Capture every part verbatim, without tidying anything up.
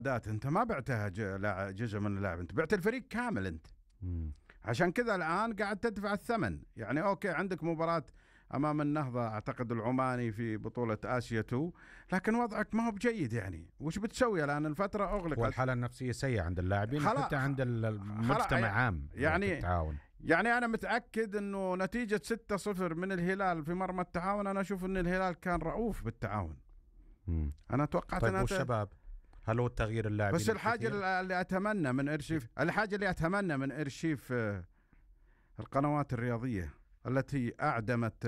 ذات انت ما بعتها جزء من اللاعب، انت بعت الفريق كامل انت. مم. عشان كذا الان قاعد تدفع الثمن. يعني اوكي عندك مباراة امام النهضة اعتقد العماني في بطولة اسيا اثنين، لكن وضعك ما هو بجيد. يعني وش بتسوي الان؟ الفترة اغلقت والحالة النفسية سيئة عند اللاعبين حتى عند المجتمع عام. يعني التعاون. يعني انا متأكد انه نتيجة ستة صفر من الهلال في مرمى التعاون، انا اشوف ان الهلال كان رؤوف بالتعاون. مم. انا توقعت. طيب والشباب هل هو التغيير اللاعبين؟ بس الحاجة الكثير؟ اللي اتمنى من ارشيف الحاجة اللي اتمنى من ارشيف القنوات الرياضية التي اعدمت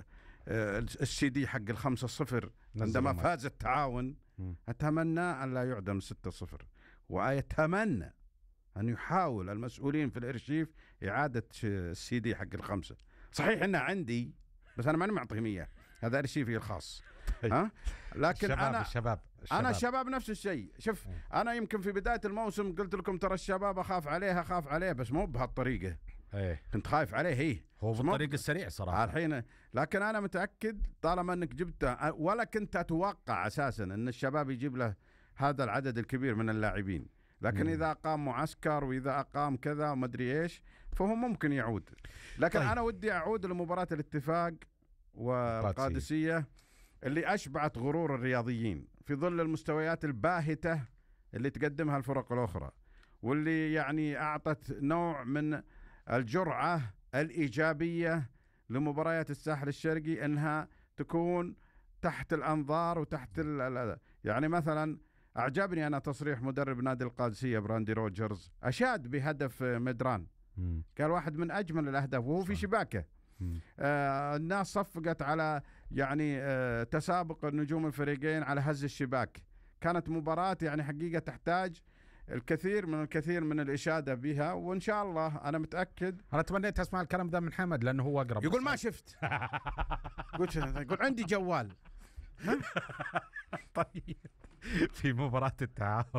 السي دي حق الخمسة صفر عندما فاز التعاون، م. اتمنى ان لا يعدم ستة صفر، واتمنى ان يحاول المسؤولين في الارشيف اعادة السي دي حق الخمسة. صحيح انه عندي بس انا ماني معطيهم اياه، هذا ارشيفي الخاص. ها لكن الشباب انا الشباب الشباب. انا الشباب نفس الشيء. شوف م. انا يمكن في بداية الموسم قلت لكم ترى الشباب اخاف عليه اخاف عليه بس مو بهالطريقة. ايه كنت خايف عليه هي هو بالطريق السريع صراحة الحين، لكن أنا متأكد طالما أنك جبته، ولا كنت أتوقع أساسا أن الشباب يجيب له هذا العدد الكبير من اللاعبين، لكن مم. إذا أقام معسكر وإذا أقام كذا وما أدري إيش فهو ممكن يعود. لكن طيب. أنا ودي أعود لمباراة الاتفاق والقادسية اللي أشبعت غرور الرياضيين في ظل المستويات الباهتة اللي تقدمها الفرق الأخرى، واللي يعني أعطت نوع من الجرعة الإيجابية لمباريات الساحل الشرقي أنها تكون تحت الأنظار وتحت ال يعني مثلا أعجبني أنا تصريح مدرب نادي القادسية براندي روجرز، أشاد بهدف مدران، قال واحد من أجمل الأهداف وهو في شباكه. آه الناس صفقت على يعني آه تسابق النجوم الفريقين على هز الشباك. كانت مباراة يعني حقيقة تحتاج الكثير من الكثير من الإشادة بها، وإن شاء الله أنا متأكد. أنا تمنيت أسمع الكلام ذا من حمد لأنه هو أقرب. يقول ما شفت. قلت يقول عندي جوال. طيب في مباراة التعاون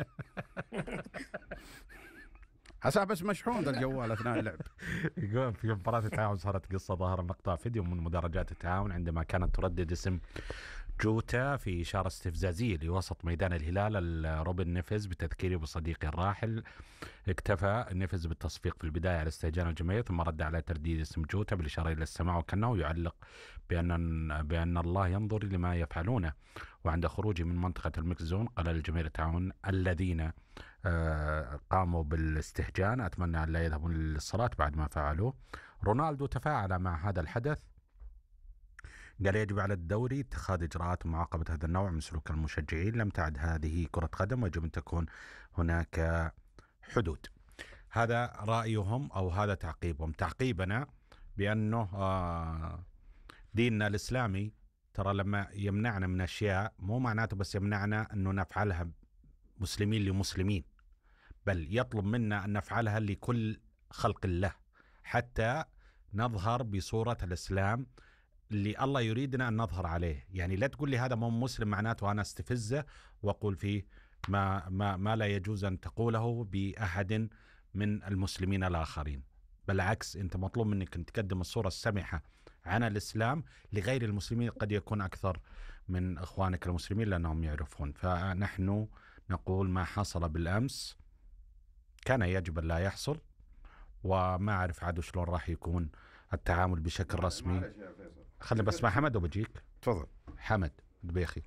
حساب بس مشحون ذا الجوال أثناء اللعب. يقول في مباراة التعاون صارت قصة، ظهر مقطع فيديو من مدرجات التعاون عندما كانت تردد اسم جوتا في إشارة استفزازية لوسط ميدان الهلال روبن نيفز بتذكيره بصديقه الراحل. اكتفى نيفز بالتصفيق في البداية على استهجان الجماهير، ثم رد على ترديد اسم جوتا بالإشارة إلى السماء، وكأنه يعلق بأن بأن الله ينظر لما يفعلونه. وعند خروجه من منطقة الميكس زون قال للجماهير التعاون الذين قاموا بالاستهجان أتمنى أن لا يذهبون للصلاة بعد ما فعلوه. رونالدو تفاعل مع هذا الحدث، قال يجب على الدوري اتخاذ إجراءات معاقبة هذا النوع من سلوك المشجعين، لم تعد هذه كرة قدم ويجب أن تكون هناك حدود. هذا رأيهم أو هذا تعقيبهم. تعقيبنا بأنه ديننا الإسلامي ترى لما يمنعنا من أشياء مو معناته بس يمنعنا أنه نفعلها مسلمين لمسلمين، بل يطلب منا أن نفعلها لكل خلق الله حتى نظهر بصورة الإسلام اللي الله يريدنا أن نظهر عليه. يعني لا تقول لي هذا مو مسلم معناته أنا استفزه وأقول فيه ما, ما, ما لا يجوز أن تقوله بأحد من المسلمين الآخرين. بالعكس أنت مطلوب منك أن تقدم الصورة السمحة عن الإسلام لغير المسلمين، قد يكون أكثر من إخوانك المسلمين لأنهم يعرفون. فنحن نقول ما حصل بالأمس كان يجب أن لا يحصل، وما أعرف عاد شلون راح يكون التعامل بشكل رسمي. خلي بس مع حمد وبجيك. تفضل حمد دبيخي.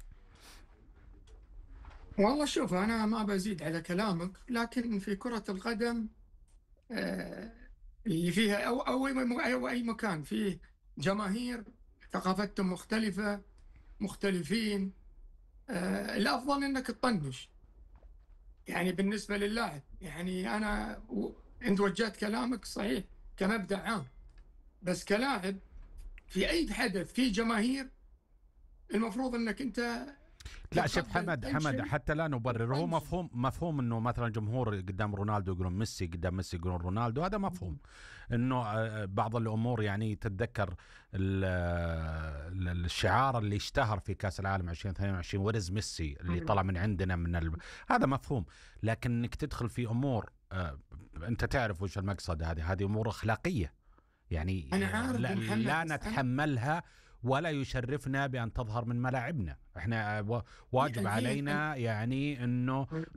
والله شوف أنا ما بزيد على كلامك، لكن في كرة القدم آه اللي فيها أو, أو, أو أي مكان فيه جماهير ثقافتهم مختلفة مختلفين، آه الأفضل أنك تطنش. يعني بالنسبة للاعب يعني أنا عند وجهت كلامك صحيح كمبدأ عام، بس كلاعب في أي حدث في جماهير المفروض أنك أنت لا شوف حمد حمد حتى لا نبرر، هو مفهوم مفهوم انه مثلا جمهور قدام رونالدو يقولون ميسي، قدام ميسي يقولون رونالدو، هذا مفهوم. انه بعض الامور يعني تتذكر الشعار اللي اشتهر في كاس العالم ألفين واثنين وعشرين ورز ميسي اللي طلع من عندنا من ال... هذا مفهوم. لكن انك تدخل في امور انت تعرف وش المقصد، هذه هذه امور اخلاقيه يعني أنا لا, لا نتحملها ولا يشرفنا بأن تظهر من ملاعبنا. احنا واجب علينا يعني انه